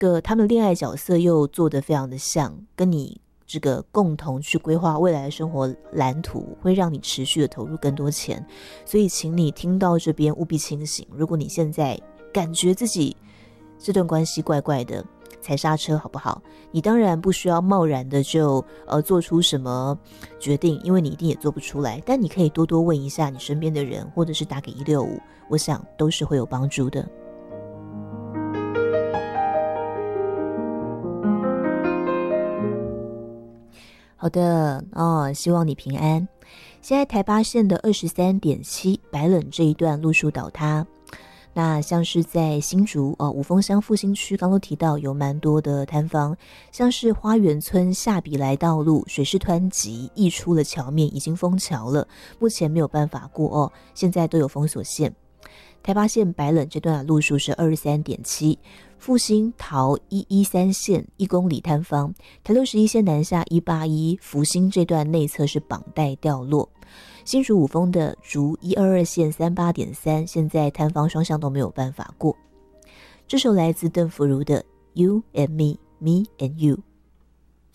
个他们恋爱角色又做得非常的像，跟你这个共同去规划未来的生活蓝图，会让你持续的投入更多钱。所以请你听到这边务必清醒，如果你现在感觉自己这段关系怪怪的，踩刹车好不好？你当然不需要贸然的就做出什么决定，因为你一定也做不出来，但你可以多多问一下你身边的人，或者是打给165，我想都是会有帮助的。好的希望你平安。现在台八线的23.7白冷这一段路树倒塌，那像是在新竹五峰乡复兴区，刚刚提到有蛮多的摊方，像是花园村下比来道路水势湍急，溢出了桥面，已经封桥了，目前没有办法过现在都有封锁线。台八线白冷这段的路数是23.7，复兴桃113线1公里摊方，台61线南下181福兴这段内侧是绑带掉落。新竹五峰的竹122线38.3，现在摊方双向都没有办法过。这首来自邓福如的 You and Me, Me and You。